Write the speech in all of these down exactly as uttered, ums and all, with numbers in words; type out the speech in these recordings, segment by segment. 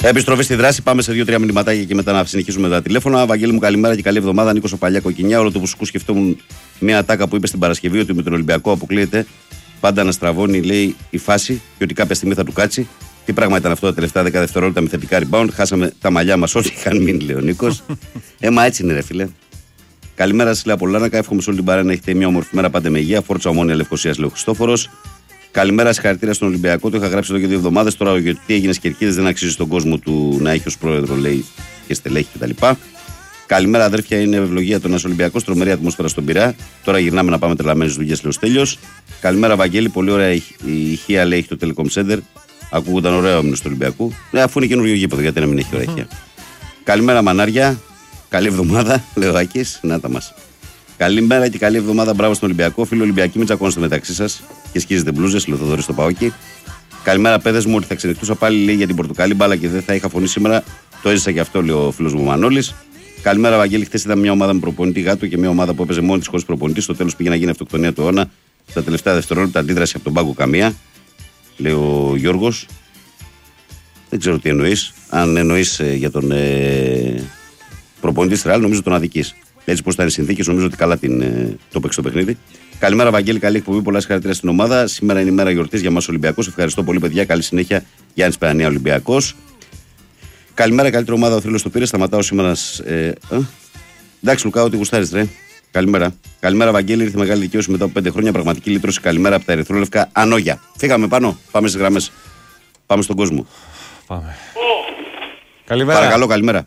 Επιστροφή στη δράση, πάμε σε δύο-τρία μηνυματάκια και μετά να συνεχίσουμε τα τηλέφωνα. Βαγγέλη μου, καλημέρα και καλή εβδομάδα. Νίκος ο Παλιά Κοκκινιά. Όλο το που σου σκεφτόμουν μια τάκα που είπε στην Παρασκευή ότι με τον Ολυμπιακό αποκλείεται πάντα να στραβώνει, λέει, η φάση και ότι κάποια στιγμή θα του κάτσει. Τι πράγμα ήταν αυτό τα τελευταία δέκα δευτερόλεπτα με θετικά rebound. Χάσαμε τα μαλλιά μας ό,τι είχαν μείνει, λέει ο Νίκος. Ε, μα έτσι είναι, ρε φίλε. Καλημέρα σας, λέει από Λάρακα. Εύχομαι σε όλη την παρέα να έχετε μια όμορφη μέρα. Πάντε με υγεία. Φόρτσα Ομόνια Λευκοσίας, λέει ο Χριστόφορος. Καλημέρα, συγχαρητήρια στον Ολυμπιακό. Το είχα γράψει εδώ και δύο εβδομάδες. Τώρα γιατί έγινε Κερκίδες δεν αξίζει στον κόσμο του να έχει ως πρόεδρο, λέει, και στελέχη κτλ. Καλημέρα, αδέρφια. Είναι ευλογία το ένας Ολυμπιακός. Τρομερή ατμόσφαιρα στον Πειραιά. Τώρα γυρνάμε να πάμε τρελαμένες δουλειές, λέει ο Στέλιος. Καλημέρα, Βαγγέλη. Πολύ ωραία η ηχεία, λέει, έχει το Telecom Center. Ακούγονταν ωραίο έμεινο του Ολυμπιακού. Ε, αφού είναι καινούριο γήπεδο, γιατί να μην έχει ωραία ηχεία. Καλημέρα, μανάρια. Καλή εβδομάδα, λέει ο Άκης. Να τα μας. Καλημέρα και καλή εβδομάδα. Μπράβο στον Ολυμπιακό. Φίλο Ολυμπιακοί, μην τσακώνεστε μεταξύ σας και σκίζετε μπλούζες. Λέει ο Θοδωρής στο Παόκι. Καλημέρα, παιδες μου. Ότι θα ξενυχτούσα πάλι, λέει, για την Πορτοκαλί μπάλα και δεν θα είχα φωνή σήμερα. Το έζησα και αυτό, λέει ο φίλος μου Μανώλης. Καλημέρα, Βαγγέλη. Χθες ήταν μια ομάδα με προπονητή γάτο και μια ομάδα που έπαιζε μόνη της χωρίς προπονητή. Στο τέλος πήγε να γίνει αυτοκτονία του αιώνα. Στα τελευταία δευτερόλεπτα αντίδραση από τον πάγκο καμία. Λέει ο Γιώργος. Δεν ξέρω τι εννοείς. Αν εννοείς ε, για τον ε, προπονητή της Ρεάλ, νομίζω τον αδικείς. Έτσι πως ήταν οι συνθήκες, νομίζω ότι καλά την, ε, το παίξει το παιχνίδι. Καλημέρα, Βαγγέλη. Καλή εκπομπή. Πολλά συγχαρητήρια στην ομάδα. Σήμερα είναι η μέρα γιορτής για μας Ολυμπιακός. Ευχαριστώ πολύ, παιδιά. Καλή συνέχεια. Γιάννης Παιανία, Ολυμπιακός. Καλημέρα, καλύτερη ομάδα. Ο θρύλος του πήρε. Σταματάω σήμερα. Ε, ε. Εντάξει, Λουκά, ό,τι γουστάρεις, ρε. Καλημέρα. Καλημέρα, Βαγγέλη. Ήρθε μεγάλη δικαίωση μετά από πέντε χρόνια. Πραγματική λύτρωση. Καλημέρα από τα ερυθρόλευκα ανόγια. Φύγαμε πάνω. Πάμε στις γραμμές. Πάμε στον κόσμο. Πάμε. Καλημέρα. Παρακαλώ, καλημέρα.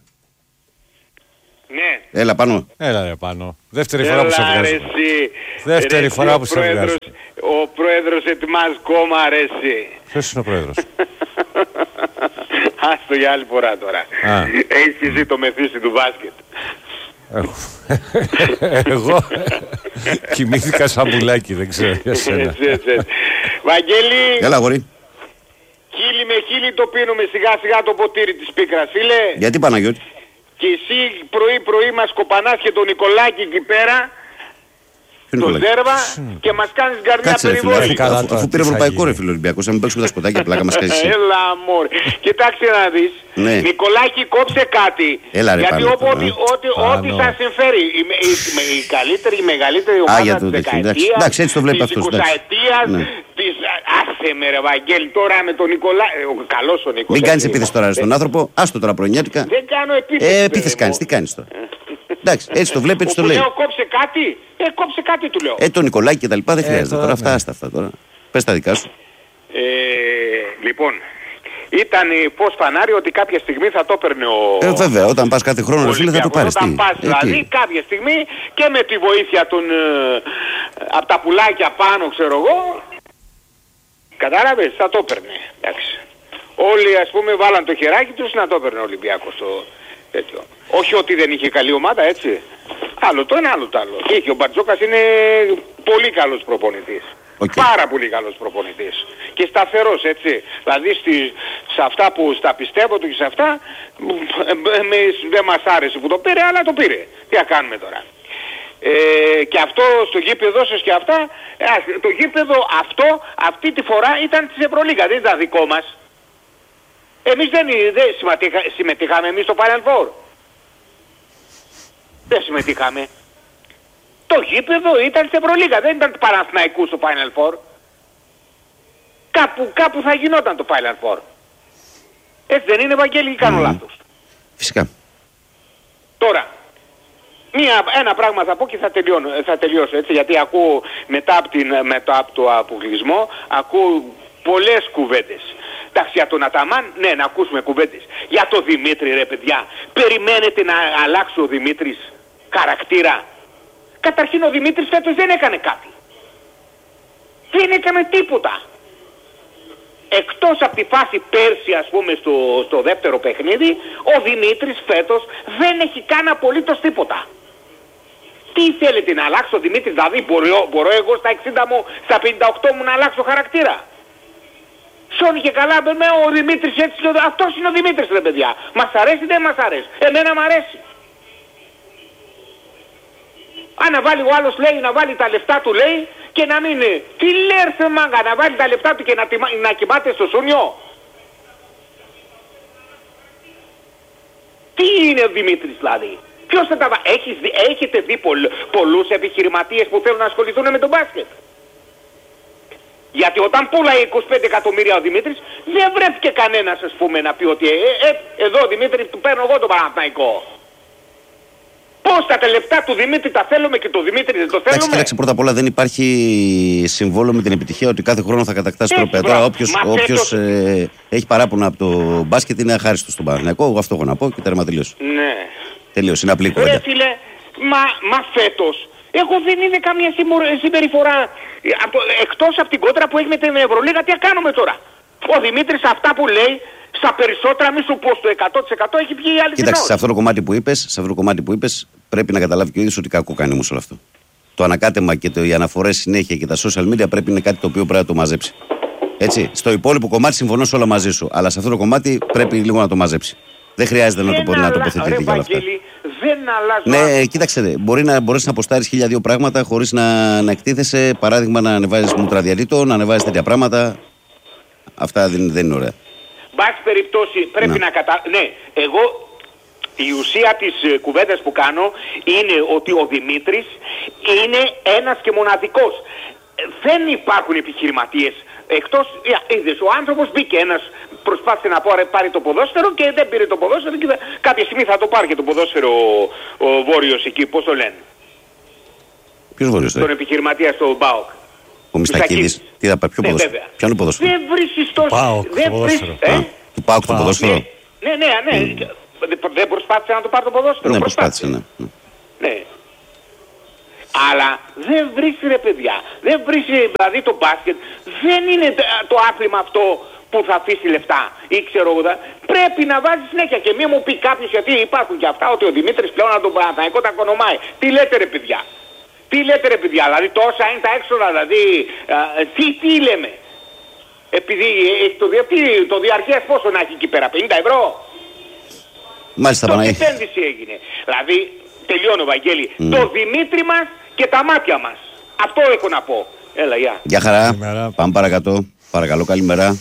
Ναι. Έλα πάνω. Έλα ρε πάνω. Δεύτερη φορά που σε βγάζω. Δεύτερη ρε, φορά που σε βγάζω. Ο πρόεδρος ετοιμάζει κόμμα, αρέσει. Ποιος είναι ο πρόεδρος? Άστο για άλλη φορά τώρα. Έχεις και εσύ το μεθύσι του μπάσκετ. Εγώ κοιμήθηκα σαν πουλάκι, δεν ξέρω για σένα. Βαγγέλη. Έλα, αγόρι. Χίλι με χίλι το πίνουμε σιγά σιγά το ποτήρι της πίκρας, φίλε. Γιατί, Παναγιώτη? Και εσύ πρωί πρωί μας κοπανάς και τον Νικολάκη εκεί πέρα, τον Ζέρβα, και μας κάνεις γκαρδιά περιβόλη. Αφού, αφού πήρε ευρωπαϊκό, ρε φίλο Ολυμπιακός, να μην παίξουμε τα σποτάκια πλάκα μας κάνεις εσύ. Έλα μόρ. Κοιτάξτε να δεις. Ναι. Νικολάκη, κόψε κάτι. Έλα, ρε, γιατί πάνω, ό,τι, πάνω. ό,τι, ό,τι σας συμφέρει. Η, η, η, η καλύτερη, η μεγαλύτερη ομάδα της δεκαετίας, εντάξει, έτσι το βλέπει της αυτός. εικοσαετίας, Ναι. της... Άσε με ρε Βαγγέλη, τώρα με τον Νικολάκη. Καλός ο Νικολάκη. Μην κάνεις επίθεση τώρα στον άνθρωπο, άστο τώρα προνιάτικα. Δεν κάνω επίθεση. Ε, επίθεση κάνεις, τι κάνεις τώρα? Εντάξει, έτσι το βλέπει, έτσι το λέει. Λέω κόψε κάτι, ε, κόψε κάτι του λέω. Ε, τον Νικολάκη και τα λοιπά δεν Ε, χρειάζεται. τώρα, Τώρα ναι. αυτά, άστα αυτά τώρα. Πες τα δικά σου. Ε, λοιπόν, ήταν φως φανάρι ότι κάποια στιγμή θα το έπαιρνε ο... Ε, βέβαια, όταν πας κάθε χρόνο, ρε φίλε, θα το πάρεις. Όταν τι? πας, Ε, δηλαδή, τι? κάποια στιγμή και με τη βοήθεια των... Ε, από τα πουλάκια πάνω, ξέρω εγώ, κατάλαβες, θα το έπαιρνε. Εντάξει. Όλοι, ας πούμε, βάλαν το χεράκι τους να το έπαιρνε ο Ολυμπιακός το τέτοιο. Όχι ότι δεν είχε καλή ομάδα, έτσι. Άλλο το ένα, άλλο το άλλο. Και είχε, ο Μπαρτζόκας είναι πολύ καλός προπονητής. Okay. Πάρα πολύ καλός προπονητής. Και σταθερός, έτσι. Δηλαδή στη, σε αυτά που στα πιστεύω του και σε αυτά, εμείς δεν μας άρεσε που το πήρε, αλλά το πήρε. Τι θα κάνουμε τώρα. Ε, και αυτό στο γήπεδο σας και αυτά, ε, το γήπεδο αυτό αυτή τη φορά ήταν της Ευρωλίγα, δεν ήταν δικό μας. Εμείς δεν, δεν συμμετείχα, συμμετείχαμε εμείς στο Final Four. Δεν συμμετείχαμε. Το γήπεδο ήταν στην Ευρωλίγα, δεν ήταν του Παναθηναϊκού στο Final Four. Κάπου, κάπου θα γινόταν το Final Four. Έτσι δεν είναι, Βαγγέλη, ή κάνω mm. λάθος? Φυσικά. Τώρα, μία, ένα πράγμα θα πω και θα, τελειώνω, θα τελειώσω, έτσι, γιατί ακούω μετά από, την, μετά από το αποκλεισμό, ακούω πολλές κουβέντες. Εντάξει, για τον Αταμάν, ναι, να ακούσουμε κουβέντες. Για τον Δημήτρη, ρε παιδιά, περιμένετε να αλλάξει ο Δημήτρης χαρακτήρα? Καταρχήν ο Δημήτρης φέτος δεν έκανε κάτι. Δεν έκανε τίποτα. Εκτός από τη φάση πέρσι, ας πούμε, στο, στο δεύτερο παιχνίδι, ο Δημήτρης φέτος δεν έχει κάνει απολύτως τίποτα. Τι θέλετε να αλλάξω ο Δημήτρης? Δηλαδή μπορώ, μπορώ εγώ στα εξήντα μου, στα πενήντα οκτώ μου να αλλάξω χαρακτήρα? Σώνει και καλά, με ο Δημήτρης έτσι, αυτός είναι ο Δημήτρης, ρε παιδιά. Μας αρέσει, δεν μας αρέσει? Εμένα μ' αρέσει. Αν να βάλει ο άλλος, λέει, να βάλει τα λεφτά του, λέει, και να μην είναι. Τι λέει ρε μάγκα, να βάλει τα λεφτά του και να, να κοιμάται στο Σούνιο? είναι ο Δημήτρης δηλαδή? Ποιος θα τα βα... Έχεις δει, έχετε δει πολλ, πολλούς επιχειρηματίες που θέλουν να ασχοληθούν με τον μπάσκετ? Γιατί όταν πουλάει είκοσι πέντε εκατομμύρια ο Δημήτρης, δεν βρέθηκε κανένας, ας πούμε, να πει ότι ε, ε, εδώ Δημήτρη του παίρνω εγώ τον Παναθηναϊκό. Πώς τα λεφτά του Δημήτρη τα θέλουμε και το Δημήτρη δεν το θέλουμε? Εντάξει, κοίταξε, πρώτα απ' όλα δεν υπάρχει συμβόλαιο με την επιτυχία ότι κάθε χρόνο θα κατακτάσει τρόπαια. Τώρα όποιος, όποιος ε, έχει παράπονα από το μπάσκετ είναι αχάριστος στον Παναθηναϊκό. Εγώ αυτό έχω να πω και τέρμα τελείωσε. Ναι. Τελείωσε, είναι απλή κουβέντα. Ρε φίλε, μα, μα φέτος, εγώ δεν είδε καμία συμπεριφορά από, εκτός από την κόντρα που έχει με την Ευρωλίγα. Τι κάνουμε τώρα? Ο Δημήτρης αυτά που λέει, στα περισσότερα μη σου πω στο εκατό τοις εκατό έχει βγει η άλλη. Κοίταξε, σε αυτό το κομμάτι που είπες, σε αυτό το κομμάτι που είπες, πρέπει να καταλάβει και ο ίδιος ότι κακό κάνει όμως όλο αυτό. Το ανακάτεμα και το, οι αναφορές συνέχεια και τα social media πρέπει είναι κάτι το οποίο πρέπει να το μαζέψει. Έτσι. Στο υπόλοιπο κομμάτι συμφωνώ σε όλα μαζί σου, αλλά σε αυτό το κομμάτι πρέπει λίγο να το μαζέψει. Δεν χρειάζεται να, το, να τοποθετηθεί για όλα αυτά. Δεν αλλάζω. Ναι, κοίταξε, μπορεί να μπορείς να αποστάρεις χίλια δύο πράγματα χωρίς να, να εκτίθεσαι. Παράδειγμα, να ανεβάζεις μούτρα διαλύτω, να ανεβάζεις τέτοια πράγματα. Αυτά δεν, δεν είναι ωραία. Μπας περιπτώσει πρέπει να, να κατα... Ναι, εγώ η ουσία της ε, κουβέντας που κάνω είναι ότι ο Δημήτρης είναι ένας και μοναδικός. Ε, δεν υπάρχουν επιχειρηματίες. Εκτός, ε, είδες, ο άνθρωπος μπήκε ένας, προσπάθησε να πάρει το ποδόσφαιρο και δεν πήρε το ποδόσφαιρο και κάποια στιγμή θα το πάρει και το ποδόσφαιρο ο, ο Βόρειος εκεί, πώς το λένε. Ποιος Βόρειος? Τον επιχειρηματία στο ΜΠΑΟΚ. Ο Μιστακίδης. Τι θα πάρει, ποιο ποδόσφαιρο? Ποιο είναι το ποδόσφαιρο? Δεν βρίσκεις τόσο... Δεν βρίσκεις... Του ΠΑΟΚ το ποδόσφαιρο. Ναι, ναι, ναι. Δεν προσπάθησε να το πάρει το ποδόσφαιρο. Ναι, προσπάθησε, ναι. Ναι. Αλλά δεν βρίσκει, ρε παιδιά. Δεν βρίσκει, δηλαδή το μπάσκετ δεν είναι το άθλημα αυτό που θα αφήσει λεφτά ή ξέρω εγώ. Πρέπει να βάζει συνέχεια. Και μη μου πει κάποιος, γιατί υπάρχουν και αυτά, ότι ο Δημήτρης πλέον να τον Παναθηναϊκό τα κονομάει. Τι λέτε ρε παιδιά? Τι λέτε ρε παιδιά? Δηλαδή τόσα είναι τα έξοδα, δηλαδή α, τι, τι λέμε? Επειδή έχει το, το διαρκές πόσο να έχει εκεί πέρα, πενήντα ευρώ. Μάλιστα, Παναγή. Τι επένδυση έγινε? Δηλαδή, τελειώνω Βαγγέλη, mm. το Δημήτρη μας και τα μάτια μας. Αυτό έχω να πω. Έλα, γεια. Γεια χαρά. Καλημέρα. Πάμε παρακάτω. Παρακαλώ, καλημέρα.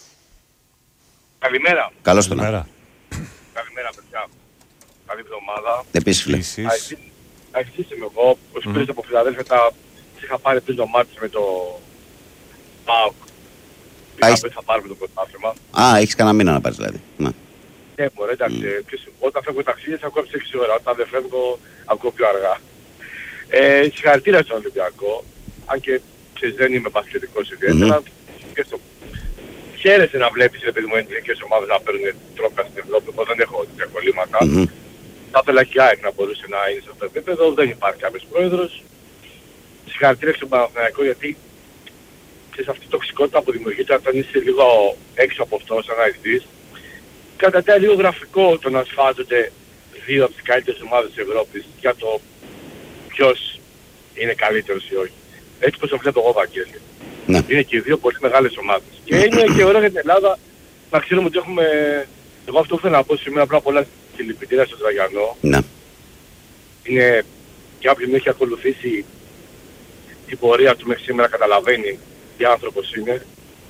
Καλημέρα. Καλώς τον. Καλημέρα. Καλημέρα, παιδιά. Καλή εβδομάδα. Επίσης, φίλε. Αρχίσει με εγώ, ως mm. πριν από Φιλαδέλφια, τα είχα πάρει πριν το μάτι με το ΠΑΟΚ. Είχα πει θα πάρουμε το πρωτάθλημα. Α, έχεις κανένα μήνα να πάρεις δηλαδή. Ναι. Ναι, μωρέ, εντάξει. Mm. Όταν φεύγω ταξίδια θα ακούω από τις έξι ώρα. Όταν δεν φεύγω, ακούω πιο αργά. Ε, συγχαρητήρια στον Ολυμπιακό. Αν και ξέρεις, δεν είμαι μπασκετικός ιδιαίτερα. Mm-hmm. Και στο... Χαίρεσαι να βλέπεις, ρε παιδί μου, ελληνικές ομάδες να παίρνουν τρόπια στην Ευρώπη. Εγώ δεν έχω τέτοια κολλήματα. Mm-hmm. Θα ήθελα και η ΑΕΚ να μπορούσε να είναι σε αυτό το επίπεδο. Δεν υπάρχει κάποιος πρόεδρος. Συγχαρητήρια στον Παναθηναϊκό, γιατί ξέρεις, αυτή η τοξικότητα που δημιουργείται όταν είσαι λίγο έξω από αυτό, σαν αεκτής, κατατάει λίγο γραφικό το να σφάζονται δύο από τις καλύτερες ομάδες της Ευρώπης για το ποιος είναι καλύτερος ή όχι. Έτσι πως το βλέπω εγώ, Βαγγέλη. Ναι. Είναι και οι δύο πολύ μεγάλες ομάδες. Και είναι και ωραίο για την Ελλάδα να ξέρουμε ότι έχουμε... Εγώ αυτό θέλω να πω σήμερα πριν από όλα στη λυπητήρια στον Τραγιανό. Ναι. Είναι και όποιον έχει ακολουθήσει την πορεία του μέχρι σήμερα καταλαβαίνει τι άνθρωπος είναι.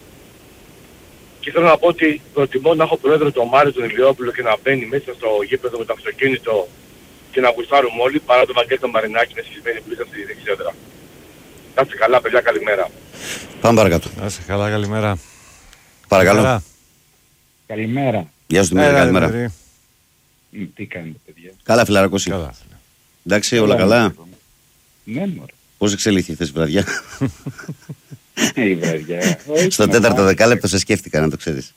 Και θέλω να πω ότι προτιμώ να έχω πρόεδρο τον Μάριο τον Ηλιόπουλο και να μπαίνει μέσα στο γήπεδο με το αυτοκίνητο και να γουστάρουμε όλοι παρά τον Βαγγέλη τον Μαρινάκη με σχισμένη πλούσα στη δεξιέδρα. Να είστε καλά, παιδιά, καλημέρα. Πάμε παρακάτω. Να είστε καλά, καλημέρα. Παρακαλώ. Καλημέρα. Καλημέρα. Γεια σου Δημήτρη, καλημέρα. Μ, τι κάνετε, παιδιά? Καλά, φιλαράκος. Καλά. Εντάξει, όλα καλά. Ναι, μωρέ. Πώς εξελίχθηκε χθες η βραδιά? Η βραδιά. Στο τέταρτο δεκάλεπτο σε σκέφτηκα, να το ξέρεις.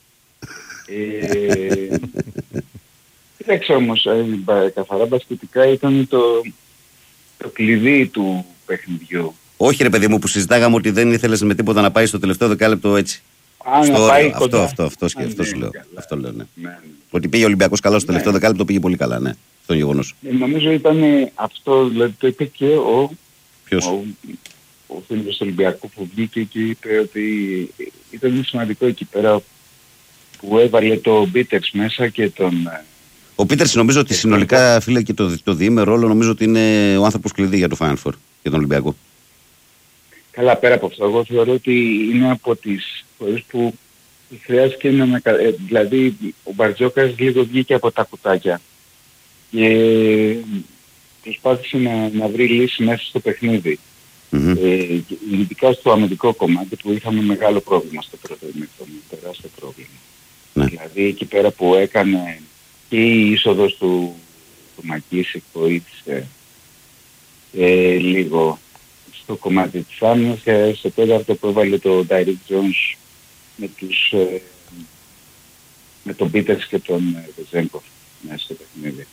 Κοίταξε όμως, καθαρά μπασκετικά ήταν το, το κλειδί του παιχνιδιού. Όχι ρε παιδί μου, που συζητάγαμε ότι δεν ήθελες με τίποτα να πάει στο τελευταίο δεκάλεπτο έτσι. Α, στο να πάει αυτό, κοντά. αυτό, αυτό, αυτό, αυτό σου λέω. Αυτό λέω, ναι. Ναι, ναι. Ότι πήγε ο Ολυμπιακός καλά στο τελευταίο ναι. δεκάλεπτο, πήγε πολύ καλά, ναι. Στο γεγονός. Ε, νομίζω ήταν αυτό, δηλαδή το είπε και ο... Ποιος? Ο, ο φίλος του Ολυμπιακού που βγήκε και είπε ότι ήταν σημαντικό εκεί πέρα που έβαλε το Πίτερς μέσα και τον... Ο Πίτερς νομίζω ότι συνολικά, φίλε, και το, το διήμερο ρόλο νομίζω ότι είναι ο άνθρωπος κλειδί για το Final Four, για τον Ολυμπιακό. Καλά, πέρα από αυτό, εγώ θεωρώ ότι είναι από τις φορές που χρειάζεται να... Δηλαδή, ο Μπαρτζόκας λίγο βγήκε από τα κουτάκια. και προσπάθησε να, να βρει λύση μέσα στο παιχνίδι. Mm-hmm. Ε, ειδικά στο αμυντικό κομμάτι που είχαμε μεγάλο πρόβλημα στο πρώτο ημίχρονο, τεράστιο πρόβλημα. Ναι. Δηλαδή εκεί πέρα που έκανε και η είσοδος του, του Μακίσικ βοήθησε ε, λίγο στο κομμάτι της άμυνας και στο τέταρτο που έβαλε το Ντάιρικ Τζόνς με, τους, ε, με τον Πίτερς και τον Βεζέγκοφ μέσα στο παιχνίδι.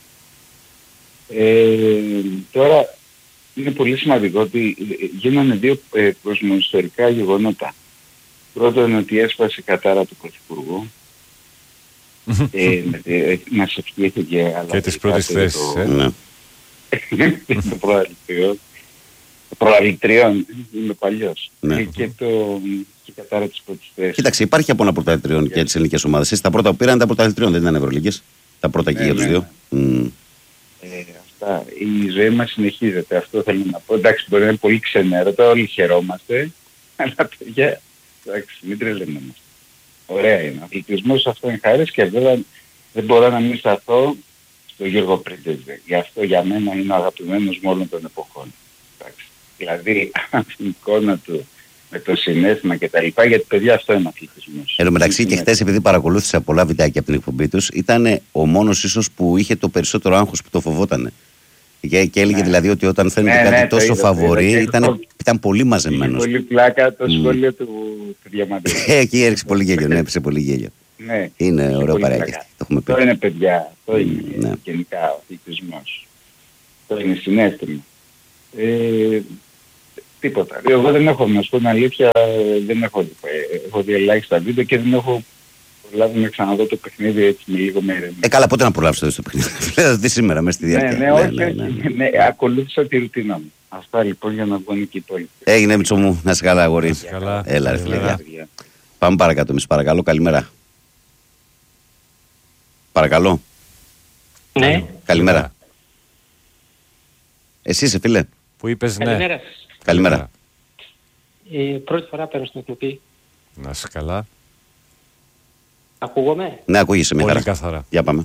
Ε, τώρα είναι πολύ σημαντικό ότι γίνανε δύο ε, κοσμοϊστορικά γεγονότα. Πρώτο είναι ότι έσπασε η κατάρα του Πρωθυπουργού. ε, ε, μας ευχήθηκε αλλά και τις πρώτες θέσεις, το, ε. ναι. το προαλητριό. Το προαλητριό είμαι παλιός. Ναι. Και, το, και η κατάρα της πρώτης θέσης. Κοίταξε, υπάρχει από ένα πρωταθλητριών ναι. και τις ελληνικές ομάδες. Εσείς τα πρώτα που πήραν ήταν πρωταθλητριών, δεν ήταν Ευρωλίγκες. Τα πρώτα και ναι, για τους ναι, δύο. Ναι. Mm. Ε, αυτά. Η ζωή μας συνεχίζεται, αυτό θέλω να πω. Εντάξει, μπορεί να είναι πολύ ξενέρωτα, όλοι χαιρόμαστε. Αλλά παιδιά, εντάξει, μην τρελαινόμαστε. Ωραία είναι. Ο αθλητισμός αυτό είναι χάρης και βέβαια δεν μπορώ να μην σταθώ στο Γιώργο Πρίντεζε. Γι' αυτό για μένα είναι ο αγαπημένος μου όλων των εποχών. Εντάξει. Δηλαδή, την εικόνα του με το συνέστημα και τα λοιπά, γιατί παιδιά αυτό είναι αθλητισμός. Εν τω μεταξύ και χτες επειδή παρακολούθησα πολλά βιντεάκια από την εκπομπή τους, ήταν ο μόνος ίσως που είχε το περισσότερο άγχος που το φοβότανε. Και, και έλεγε ναι. δηλαδή ότι όταν φαίνεται ναι, κάτι ναι, τόσο είδα, φαβορί είδα, ήταν, το... ήταν πολύ μαζεμένος. Είχε πολύ πλάκα το σχόλιο mm. του, του Διαμαντή. Εκεί έριξε πολύ γέλιο, ναι, έπαιξε πολύ γέλιο. Ναι, είναι ωραίο παράκι. Αυτό είναι παιδιά, αυτό είναι ναι. γενικά ο αθλητισμός. Αυτό είναι συνέστημα. Ε, τίποτα. Εγώ δεν έχω, να σου πω την αλήθεια, δεν έχω, έχω δει ελάχιστα βίντεο και δεν έχω προλάβει να ξαναδώ το παιχνίδι έτσι με λίγο μέρες. Ε, καλά, πότε να προλάβεις το παιχνίδι. Δηλαδή σήμερα μέσα στη διάρκεια. Ναι, ναι, όχι, ναι, ναι, ναι, ναι. ναι, ακολούθησα τη ρουτίνα μου. Αυτά λοιπόν για να βγουν και οι υπόλοιποι. Έγινε Μητσό μου, να είσαι καλά αγόρι. Έλα ρε φίλε. Πάμε παρακάτω εμείς, παρακαλώ, καλημέρα. Παρακαλώ. Ναι. Καλημέρα. Εσύ είσαι φίλε. Που είπες ναι. Καλημέρα. Καλημέρα. Ε, πρώτη φορά παίρνω στην εκπομπή. Να είσαι καλά. Ακούγομαι. Ναι, ακούγεσαι μια χαρά. Καθαρά. Για πάμε.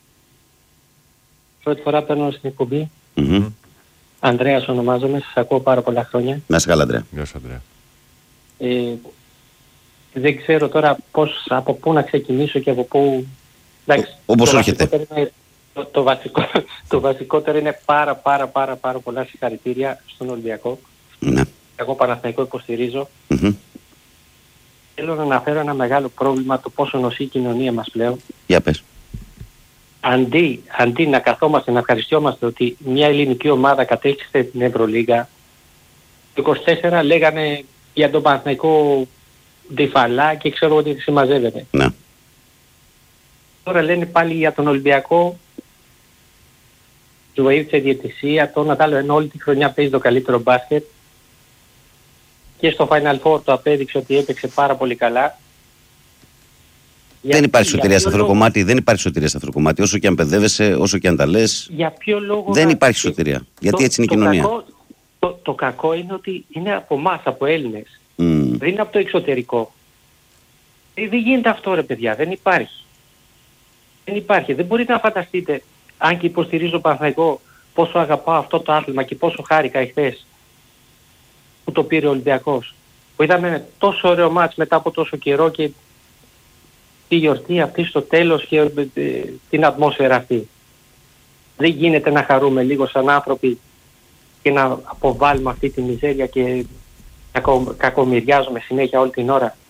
Πρώτη φορά παίρνω στην εκπομπή. Mm-hmm. Ανδρέας ονομάζομαι, σας ακούω πάρα πολλά χρόνια. Να είσαι καλά, Ανδρέα. Γεια σου, Ανδρέα. Ε, δεν ξέρω τώρα πώς, από πού να ξεκινήσω και από πού... Εντάξει, όπως έρχεται. Είναι, το, το, βασικό, το βασικότερο είναι πάρα πάρα πάρα πάρα πολλά συγχαρητήρια στον Ολυμπιακό. Ναι. Εγώ Παναθηναϊκό υποστηρίζω. Mm-hmm. Θέλω να αναφέρω ένα μεγάλο πρόβλημα το πόσο νοσεί η κοινωνία μας πλέον. Για πες. Αντί, αντί να καθόμαστε να ευχαριστιόμαστε ότι μια ελληνική ομάδα κατέκτησε την Ευρωλίγα, το είκοσι τέσσερα λέγανε για τον Παναθηναϊκό ντυφαλά και ξέρω ότι συμμαζεύεται. Ναι. Τώρα λένε πάλι για τον Ολυμπιακό, του βοήθησε η διαιτησία, το Νατάλο ενώ όλη τη χρονιά παίζει το καλύτερο μπάσκετ και στο Final Four το απέδειξε ότι έπαιξε πάρα πολύ καλά. Δεν υπάρχει σωτηρία σε αυτό το κομμάτι, δεν υπάρχει σωτηρία σε αυτό το κομμάτι. Όσο και αν παιδεύεσαι, όσο και αν τα λες, για ποιο λόγο δεν να... υπάρχει σωτηρία. Γιατί το, έτσι είναι η κοινωνία. Κακό, το, το κακό είναι ότι είναι από εμάς, από Έλληνες. Mm. Δεν είναι από το εξωτερικό. Ε, δεν γίνεται αυτό ρε παιδιά, δεν υπάρχει. Δεν υπάρχει. Δεν μπορείτε να φανταστείτε, αν και υποστηρίζω Παναθηναϊκό, πόσο αγαπάω αυτό το άθλημα και πόσο χάρηκα εχθές που το πήρε ο Ολυμπιακός. Που είδαμε τόσο ωραίο μάτς μετά από τόσο καιρό και τη γιορτή αυτή στο τέλος και ε, την ατμόσφαιρα αυτή. Δεν γίνεται να χαρούμε λίγο σαν άνθρωποι και να αποβάλουμε αυτή τη μιζέρια και να κακομοιριάζουμε συνέχεια όλη την ώρα.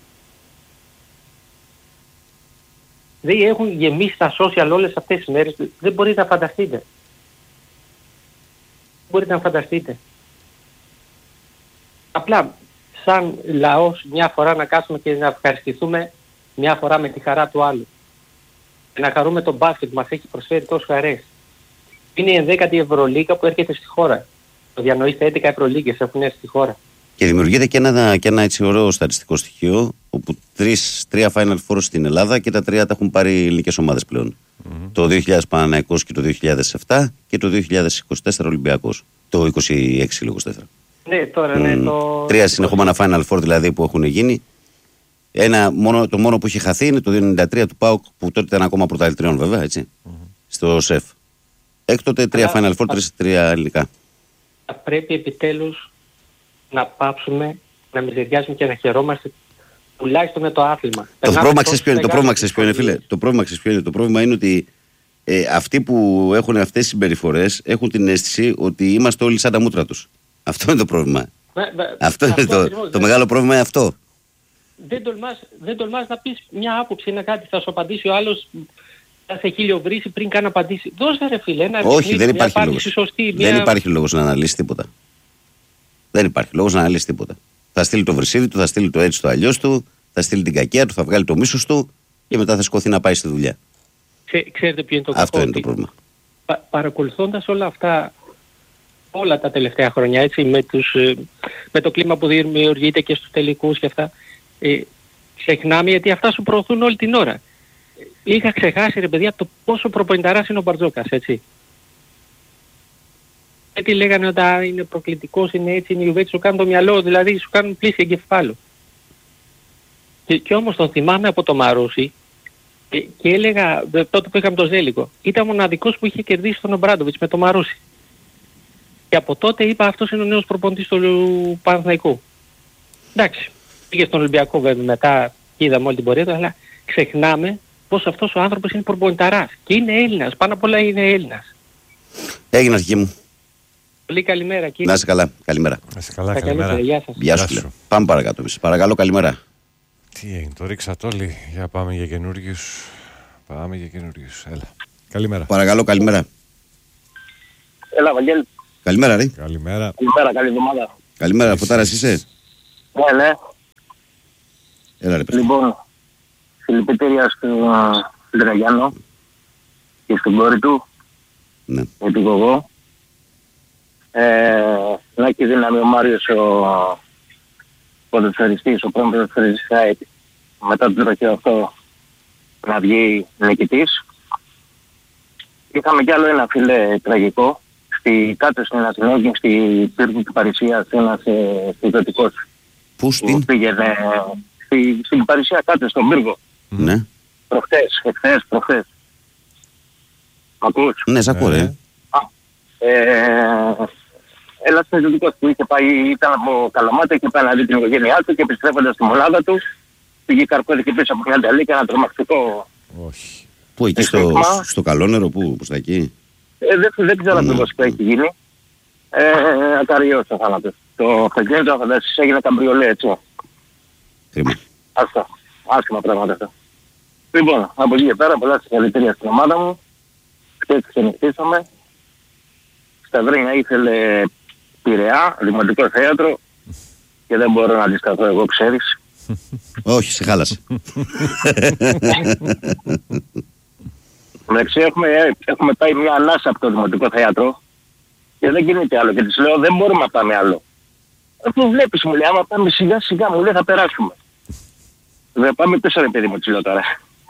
Δεν έχουν γεμίσει τα social όλες αυτές τις μέρες. Δεν μπορείτε να φανταστείτε. Δεν μπορείτε να φανταστείτε. Απλά σαν λαός μια φορά να κάτσουμε και να ευχαριστηθούμε μια φορά με τη χαρά του άλλου. Και να χαρούμε τον μπάσκετ που μας έχει προσφέρει τόσο χαρές. Είναι η ενδέκατη Ευρωλίγα που έρχεται στη χώρα. Το διανοείστε, έντεκα Ευρωλίγκες έχουν έρθει στη χώρα. Και δημιουργείται και ένα, και ένα έτσι ωραίο στατιστικό στοιχείο, όπου τρεις, τρία Final Four στην Ελλάδα και τα τρία τα έχουν πάρει ελληνικές ομάδες πλέον. Mm-hmm. Το δύο χιλιάδες Παναθηναϊκός και το δύο χιλιάδες επτά και το δύο χιλιάδες είκοσι τέσσερα Ολυμπιακός. Το είκοσι έξι λίγο τέσσερα. Ναι, τώρα mm. ναι, το... Τρία συνεχόμενα Final Four δηλαδή που έχουν γίνει. Ένα, μόνο, το μόνο που είχε χαθεί είναι το ενενήντα τρία του ΠΑΟΚ που τότε ήταν ακόμα πρωταθλητριών βέβαια, έτσι. Mm-hmm. Στο ΣΕΦ. Έκτοτε τρία Final Four, τρεις, τρία ελληνικά. Θα πρέπει επιτέλους να πάψουμε να μιζεριάζουμε και να χαιρόμαστε τουλάχιστον με το άθλημα. Το πρόβλημα ξέρεις ποιο είναι, το πρόβλημα ξέρεις ποιο είναι, φίλε. Το πρόβλημα ξέρεις ποιο είναι. Το πρόβλημα είναι ότι ε, αυτοί που έχουν αυτές τις συμπεριφορές έχουν την αίσθηση ότι είμαστε όλοι σαν τα μούτρα τους. Αυτό είναι το πρόβλημα. Με, με, αυτό είναι αυτό το, ακριβώς, το μεγάλο πρόβλημα είναι αυτό. Δεν τολμάς, δεν τολμάς να πεις μια άποψη, ένα κάτι, θα σου απαντήσει ο άλλος, θα σε χιλιοβρίσει πριν καν απαντήσει. Δώσε ρε φίλε, ένα όχι, δεν υπάρχει λόγος. Σωστή, μια... Δεν υπάρχει λόγος να αναλύσει τίποτα. Δεν υπάρχει λόγος να αναλύσει τίποτα. Θα στείλει το βρυσίδι του, θα στείλει το έτσι το αλλιώς του, θα στείλει την κακία του, θα βγάλει το μίσος του και μετά θα σηκωθεί να πάει στη δουλειά. Ξέ, ξέρετε ποιο είναι το κακό? Αυτό είναι το πρόβλημα. Πα, παρακολουθώντας όλα αυτά, όλα τα τελευταία χρόνια, έτσι, με, τους, με το κλίμα που δημιουργείται και στους τελικούς και αυτά, ε, ξεχνάμε γιατί αυτά σου προωθούν όλη την ώρα. Είχα ξεχάσει ρε παιδιά το πόσο προπονηταράς είναι ο Μπαρτζόκας, έτσι. Γιατί λέγανε ότι είναι προκλητικός, είναι έτσι, είναι Ιουβέτσι, σου κάνουν το μυαλό, δηλαδή σου κάνουν πλήση εγκεφάλου. Και, και όμως τον θυμάμαι από το Μαρούσι και, και έλεγα, τότε που είχαμε το Ζέλικο, ήταν μοναδικός που είχε κερδίσει τον Ομπράντοβιτς με το Μαρούσι. Και από τότε είπα αυτός είναι ο νέος προπονητής του Παναθηναϊκού. Εντάξει, πήγε στον Ολυμπιακό βέβαια μετά και είδαμε όλη την πορεία του, αλλά ξεχνάμε πως αυτός ο άνθρωπος είναι προπονηταράς και είναι Έλληνας, πάνω απ' όλα είναι Έλληνας. Έγινε αρχή μου. Πολύ καλημέρα κύριε. Να είσαι καλά, καλημέρα. Να είσαι καλά, καλημέρα. Γεια σας. Γεια σου. Γεια πάμε παρακάτω. Παρακαλώ, καλημέρα. Τι έγινε, το ρίξατε όλοι. Για πάμε για καινούριους. Πάμε για καινούριους. Έλα. Καλημέρα. Παρακαλώ, καλημέρα. Έλα, Βαγγέλη. Καλημέρα, ρε. Καλημέρα. Καλημέρα, καλή εβδομάδα. Καλημέρα, Φωτάρας είσαι? Ναι, ναι. Έλα, ρε, πες. Λοιπόν, συλληπιτήρια στον Τραγιάνο και στην κόρη του. Ναι. Γιατί εγώ. Ε, να έχει δύναμη ο Μάριος ο ποδοσφαιριστής, ο πρώην ποδοσφαιριστής μετά το τροχαίο αυτό να βγει νικητής. Είχαμε κι άλλο ένα φίλε τραγικό. Στη, κάτω στην Αθηνόκη, στη πύργη του Παρισίας, ένας ε, φοιτητικός Πού στην? πήγαινε στη, στην Παρισία κάτω στον πύργο. Ναι. Προχτές, εχθές, προχτές. Ακούς? Ναι, σ' ακούω, ρε. Ένας φοιτητικός που είχε πάει, ήταν από Καλαμάτα και πάει να δει την οικογένειά του και επιστρέφοντας στη μονάδα του, πήγε καρπόδι πίσω από μια ταλή και ένα τρομακτικό... Όχι. Πού, εκεί στο, στο Καλόνερο, πού, προς τα εκεί? Ε, δεν, δεν ξέρω ακριβώς που έχει γίνει. Ε, ακαριός ο θάνατος. Το αυτοκίνητο θα φαντάσεις έγινε καμπριολέ, έτσι. Κρίμα. Άστα. Άσχημα πράγματα αυτά. Λοιπόν, από εκεί και πέρα πολλά συγχαρητήρια στην ομάδα μου. Χτες ξενυχτήσαμε. Στα Βρύνια ήθελε Πειραιά, Δημοτικό Θέατρο και δεν μπορώ να αντισταθώ εγώ, ξέρεις. Όχι, σε χάλασε. Εντάξει, έχουμε, έχουμε πάει μια ανάσα από το Δημοτικό Θέατρο και δεν γίνεται άλλο. Και της λέω δεν μπορούμε να πάμε άλλο. Αφού βλέπεις μου λέει, άμα πάμε σιγά σιγά μου λέει θα περάσουμε. Δεν πάμε πίσω ρε παιδί μου, της λέω τώρα.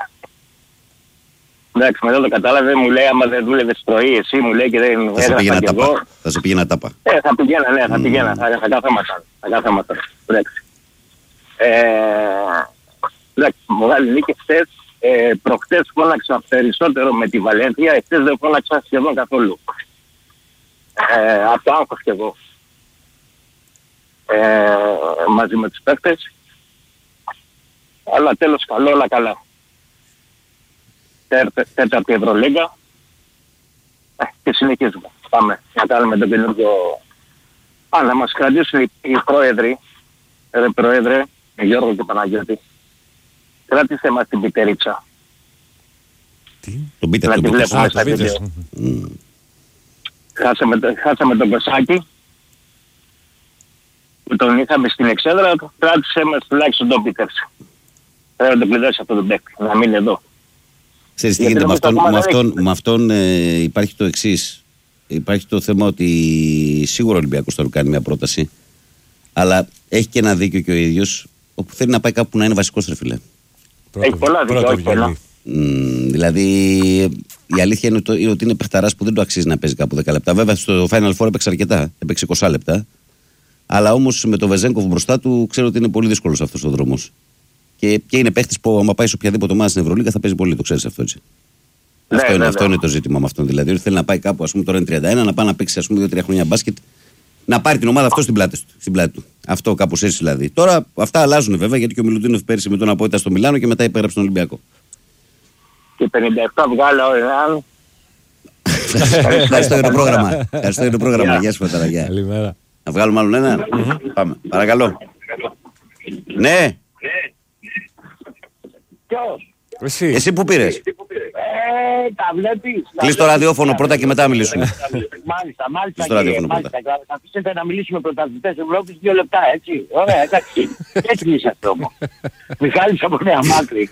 Εντάξει, μετά το κατάλαβε, μου λέει άμα δεν δούλευες πρωί εσύ μου λέει και δεν έγραφα κι εγώ. Θα σε πήγαινα τάπα. Ε, θα πηγαίνα, ναι, θα mm. πηγαίνα, θα, θα κάθομασταν. Θα κάθομασταν, εντάξει. Ε, εντάξει, μεγάλη νίκη χτες. Ε, προχτές φώναξα περισσότερο με τη Βαλένθια, εχθές δεν φώναξα σχεδόν καθόλου. Ε, από το άγχος κι εγώ. Ε, μαζί με τους παίκτες. Αλλά τέλος καλό, όλα καλά. Τέταρτη Ευρωλίγκα. Ε, και συνεχίζουμε. Πάμε να κάνουμε τον καινούργιο... Α, να μας κρατήσουν οι, οι πρόεδροι. Ρε πρόεδρε, Γιώργο και Παναγιώτη. Κράτησε μας την πιτερίτσα. Τι? Τον Πίτερ, να τον τη Πίτερ. βλέπουμε στα βίντεο. Mm. Χάσαμε, χάσαμε τον Κωσάκη. Που τον είχαμε στην εξέδρα, κράτησε μας τουλάχιστον τον Πίτερ. Πρέπει να τον πληρώσει αυτό τον παίκτη, να μείνει εδώ. Ξέρεις τι γίνεται με αυτόν, με αυτόν, με αυτόν ε, υπάρχει το εξής. Υπάρχει το θέμα ότι σίγουρα ο Ολυμπιακός θα του κάνει μια πρόταση. Αλλά έχει και ένα δίκιο και ο ίδιος, όπου θέλει να πάει κάπου να είναι βασικός ρε φίλε. Έχει πολλά δίκιο, όχι πολλά. Mm, δηλαδή η αλήθεια είναι, το, είναι ότι είναι παιχταράς που δεν το αξίζει να παίζει κάπου δέκα λεπτά. Βέβαια στο Final Four έπαιξε αρκετά, έπαιξε είκοσι λεπτά. Αλλά όμως με τον Βεζένκοφ μπροστά του ξέρω ότι είναι πολύ δύσκολος αυτός ο δρόμος. Και, και είναι παίχτης που άμα πάει σε οποιαδήποτε ομάδα στην Ευρωλίγα θα παίζει πολύ, το ξέρεις αυτό έτσι. Αυτό, ναι, είναι, ναι, αυτό ναι. είναι το ζήτημα με αυτόν. Δηλαδή, ότι θέλει να πάει κάπου, ας πούμε, τώρα είναι τριάντα ένα, να πάει να παίξει, ας πούμε, δύο τρία χρόνια μπάσκετ, να πάρει την ομάδα αυτό στην πλάτη, στην πλάτη του. Αυτό κάπως έτσι δηλαδή. Τώρα αυτά αλλάζουν βέβαια, γιατί και ο Μιλουτίνοφ πέρυσι με τον Απόιτα στο Μιλάνο και μετά υπέγραψε τον Ολυμπιακό. Και πενήντα επτά βγάλε ο Ρεάλ. Ευχαριστώ για το πρόγραμμα. Ευχαριστώ για το πρόγραμμα. Γεια σου, Παταραγιά. Καλημέρα. Να βγάλουμε άλλον ένα. Πάμε. Παρακαλώ. Ναι. Ποιος? Εσύ. Εσύ που πήρες? Ε, τα βλέπεις. Κλείς το ραδιόφωνο πρώτα και μετά μιλήσουμε. Μάλιστα, μάλιστα. Κλείς το ραδιόφωνο μάλιστα. Θα αφήσετε να μιλήσουμε πρωταθλητές Ευρώπης δύο λεπτά, έτσι. Ωραία, εντάξει. Έτσι είσαστε όμως. Μιχάλης από Νέα Μάκρη.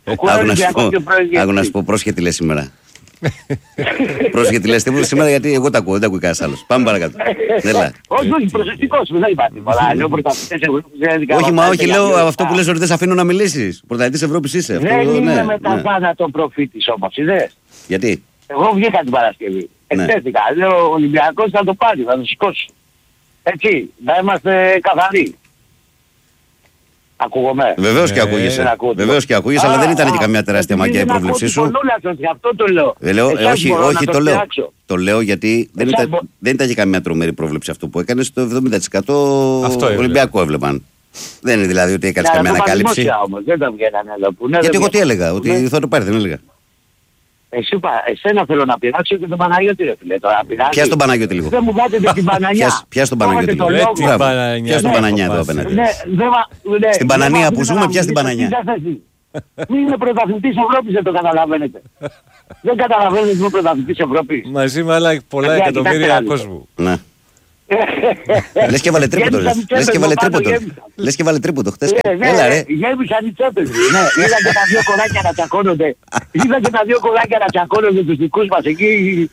Άκου να σου πω πρόσχετη λες σήμερα. Πρόσχετη λες τίποτα σήμερα, γιατί εγώ τα ακούω, δεν τα ακούει κανένας άλλος. Πάμε παρακάτω. Όχι, όχι, προσεκτικός μου, δεν είπα τίποτα. Λέω πρωταθλητές Ευρώπης. Όχι, μα όχι, λέω αυτό που λες ότι δεν σε αφήνω να μιλήσεις. Πρωταθλητής Ευρώπης είσαι. Δεν είμαι με τα θάνατο προφήτης όμως, είδες. Γιατί? Εγώ βγήκα την Παρασκευή. Εκτέθηκα. Λέω ο Ολυμπιακός θα το πάρει, θα το σηκώσει. Έτσι, να είμαστε καθαροί. Ακούγομαι. Βεβαίως και ακούγεσαι. Βεβαίως και ακούγεσαι, αλλά δεν ήταν και καμιά τεράστια μαγιά η πρόβλεψή σου. Αυτό το λέω. Όχι, όχι, το λέω. Το λέω γιατί δεν ήταν και καμιά τρομερή πρόβλεψη αυτό που έκανε. Το εβδομήντα τοις εκατό Ολυμπιακό έβλεπαν. Δεν είναι δηλαδή ότι έκανε καμιά ανακάλυψη. Γιατί εγώ τι έλεγα, ότι θα το πάρει, δεν έλεγα. Εσύ είπα, εσένα θέλω να πειράξω και τον Παναγιώτη ρε φίλε. Πιάσ' τον Παναγιώτη λίγο. Δεν μου βάζετε την Πανανιά. Πιάσ' τον Παναγιώτη λίγο. Πιάσ' τον Πανανιά εδώ απέναντι. Στην Πανανία που ζούμε, πιάσ' την Πανανιά. Μην είναι πρωταθλητής Ευρώπης, δεν το καταλαβαίνετε. Δεν καταλαβαίνετε ότι είμαι πρωταθλητής Ευρώπης. Μαζί με άλλα πολλά εκατομμύρια κόσμου. Ναι. Λες και βάλε τρίποντο. Λες και βάλε τρίποντο. Λες και βάλε τρίποντο χτες. Έλα ρε. Γέμισαν οι τσέπες. Ναι, είδα και τα δύο κοράκια να τσακώνονται. Είδα και τα δύο κοράκια να τσακώνονται τους δικούς μας εκεί.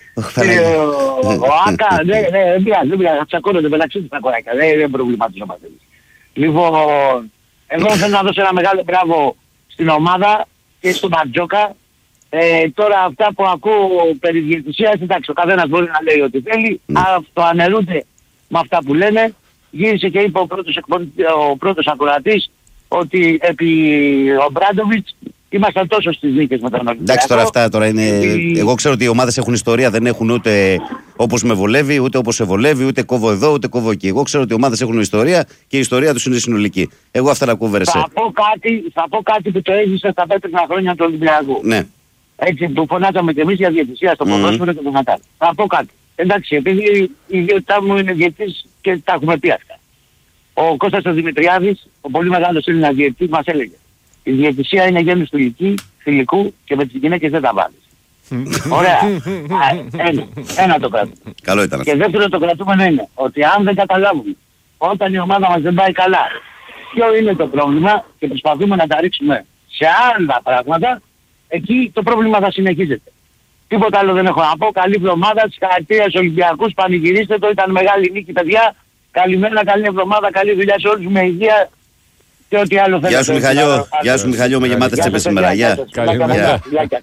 Ο Άκα, ναι, ναι, δεν πειράζει, δεν πειράζει. Τσακώνονται μεταξύ τους τα κοράκια. Δεν προβληματιζόμαστε. Λοιπόν, εγώ θέλω να δώσω ένα μεγάλο μπράβο στην ομάδα και στον Μπαρτζόκα. Ε, τώρα αυτά που ακούω περί διαιτησίας, εντάξει, ο καθένας μπορεί να λέει ό,τι θέλει, mm. αυτοαναιρούνται με αυτά που λένε. Γύρισε και είπε ο πρώτος, ο πρώτος ακροατής ότι επί ο Μπράντοβιτς ήμασταν τόσο στις νίκες με τον Ολυμπιακό. Εντάξει, τώρα αυτά τώρα είναι... Επί... Εγώ ξέρω ότι οι ομάδες έχουν ιστορία, δεν έχουν ούτε όπως με βολεύει, ούτε όπως σε βολεύει, ούτε κόβω εδώ, ούτε κόβω εκεί. Εγώ ξέρω ότι οι ομάδες έχουν ιστορία και η ιστορία τους είναι συνολική. Εγώ αυτά τα ακούω Βερεσέ. Θα πω κάτι, θα πω κάτι που το έζησα στα πέτρινα χρόνια του Ολυμπιακού. Ναι. Έτσι που φωνάζαμε και εμείς για διαιτησία στο ποδόσφαιρο και το Νατάλ. Θα πω κάτι. Εντάξει, επειδή η ιδιότητά μου είναι διαιτής και τα έχουμε πει αυτά. Ο Κώστας ο Δημητριάδης, ο πολύ μεγάλος Έλληνας διαιτής, μας έλεγε η διαιτησία είναι γέννης φιλική, φιλικού και με τις γυναίκες δεν τα βάλεις. Ωραία. Ένα, ένα το κρατούμε. Καλό ήταν. Και δεύτερο το κρατούμενο είναι ότι αν δεν καταλάβουμε όταν η ομάδα μας δεν πάει καλά ποιο είναι το πρόβλημα και προσπαθούμε να τα ρίξουμε σε άλλα πράγματα, εκεί το πρόβλημα θα συνεχίζεται. Τίποτα άλλο δεν έχω να πω. Καλή εβδομάδα, συγχαρητήρια στους Ολυμπιακούς, πανηγυρίστε το, ήταν μεγάλη νίκη παιδιά. Καλημέρα, καλή εβδομάδα, καλή δουλειά σε όλους με υγεία και ό,τι άλλο θέλετε. Γεια σου Μιχαλιό, γεια σου Μιχαλιό, με γεμάτες τσέπες σήμερα. Γεια. Καλημέρα.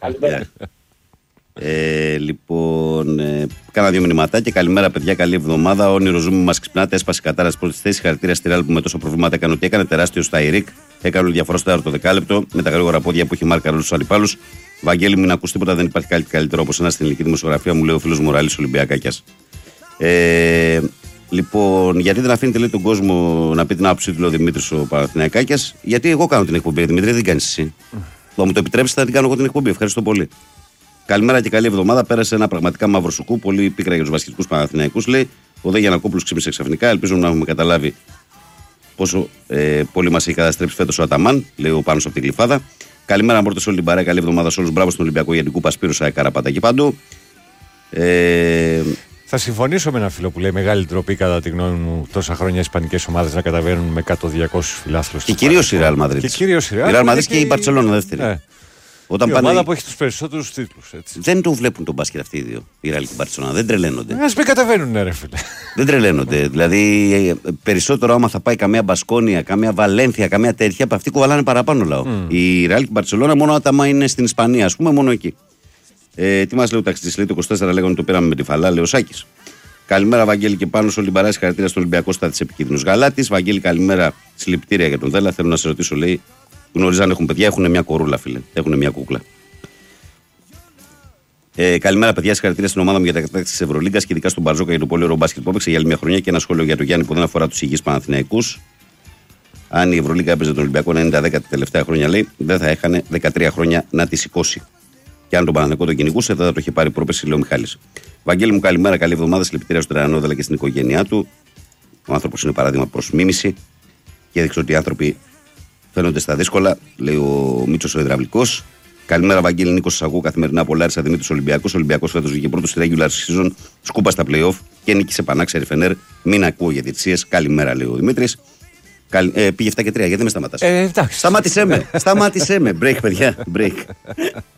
Ε, λοιπόν, ε, κάνα δύο μηνυματάκια. Καλημέρα, παιδιά. Καλή εβδομάδα. Όνειρο ζούμε, μας ξυπνάτε. Έσπασε κατάρα στις πρώτες θέσεις. Χαρακτήρα στη Ρεάλ που με τόσο προβλήματα έκανε ότι έκανε τεράστιο στα Ιρικ. Έκανε όλη διαφορά στο τέταρτο δεκάλεπτο. Με τα γρήγορα πόδια που έχει μάρκα όλους τους αντιπάλους. Βαγγέλη, μην ακούς τίποτα. Δεν υπάρχει κάτι καλύτερο όπως ένα στην ελληνική δημοσιογραφία, μου λέει ο φίλος Μοράλης Ολυμπιακάκιας. Ε, λοιπόν, γιατί δεν αφήνετε λέει, τον κόσμο να πει την άποψή του, λέει ο Δημήτρης ο Παναθηναϊκάκιας. Γιατί εγώ κάνω την εκπομπή, Δημήτρη, δεν την κάνεις εσύ. Θα μου το επιτρέψετε, θα την κάνω εγώ την εκπομπή. Ευχαριστώ πολύ. Καλημέρα και καλή εβδομάδα. Πέρασε ένα πραγματικά μαύρο σουκού. Πολύ πίκρα για τους βασιλικούς Παναθηναϊκούς. Λέει ο Δε Γιαννακόπουλος ξύπνησε ξαφνικά. Ελπίζω να έχουμε καταλάβει πόσο ε, πολύ μας έχει καταστρέψει φέτος ο Αταμάν. Λέει ο Πάνος από την Γλυφάδα. Καλημέρα, μπορείτε σε όλη την παρέα. Καλή εβδομάδα σε όλους. Μπράβο στον Ολυμπιακό για την κούπα Σπύρου Καραπάτα εκεί παντού. Ε, Θα συμφωνήσω με ένα φίλο που λέει μεγάλη ντροπή κατά τη γνώμη μου τόσα χρόνια ισπανικές ομάδες να καταβαίνουν με εκατό διακόσιους φιλάθλους. Και κυρίως η Real Madrid. Και κυρίως η Real Madrid και η Μπαρτσελόνα δεύτερη. Ε. Όταν η πάνε... ομάδα που έχει τους περισσότερους τίτλους. Έτσι. Δεν το βλέπουν τον μπάσκετ αυτοί οι δύο. Η Real και η Μπαρτσελόνα. Δεν τρελαίνονται. Ας μην κατεβαίνουν, ρε φίλε. Δεν τρελαίνονται. Δηλαδή, περισσότερο άμα θα πάει καμία Μπασκόνια, καμία Βαλένθια, καμία τέτοια, από αυτοί κουβαλάνε παραπάνω λαό. Mm. Η Real και η Μπαρτσελόνα μόνο άμα είναι στην Ισπανία, α πούμε, μόνο εκεί. Ε, τι μας λέει ο ταξιτής, λέει το είκοσι τέσσερα λέγανε το πήραμε με τη φαλά, λέει ο Σάκης. Καλημέρα, Βαγγέλη, και πάνω σε όλη την παράση. Χαρακτήρα στον Ολυμπιακό στα τη επικίνδυνου Γαλάτη. Βαγγέλη, καλημέρα, συλληπιτήρια για τον Δέλα. Θέλω να σε ρωτήσω, λέει, γνωρίζαν έχουν παιδιά, έχουν μια κορούλα, φίλε. Έχουν μια κούκλα. Ε, καλημέρα, παιδιά. Συγχαρητήρια στην ομάδα μου για τα κατάκτηση τη Ευρωλίγκα και ειδικά στον Μπαρζόκα για το πολύ ωραίο μπάσκετ που έπαιξε για άλλη μια χρονιά. Και ένα σχόλιο για το Γιάννη που δεν αφορά του υγιείς Παναθηναϊκούς. Αν η Ευρωλίγκα έπαιζε τον Ολυμπιακό ενενήντα δέκα τα τελευταία χρόνια, λέει, δεν θα έχανε δεκατρία χρόνια να τη σηκώσει. Και αν τον Παναθηναϊκό τον κυνηγούσε, δεν θα το είχε πάρει πρόπεση, λέει ο Μιχάλης. Βαγγέλη μου, καλημέρα, καλή εβδομάδα. Συλληπιτήρια στον Τρανόδελα και στην οικογένειά του. Ο άνθρωπος είναι παράδειγμα προς μίμηση και έδειξε ότι οι άνθρωποι φαίνονται στα δύσκολα, λέει ο Μίτσος ο Ιδραυλικός. Καλημέρα, Βαγγέλη, Νίκος, σας ακούω καθημερινά από Λάρισα, Δημήτρης Ολυμπιακός. Ο Ολυμπιακός φέτος βγήκε πρώτος στη regular season, σκούπα στα playoff και νίκησε πανάξερη Φενέρ. Μην ακούω για διαιτησίες. Καλημέρα, λέει ο Δημήτρης. Καλ... Ε, πήγε επτά και τρία, γιατί με σταματάς. Ε, εντάξει. Σταμάτησέ με, σταμάτησέ με. Break, παιδιά, break.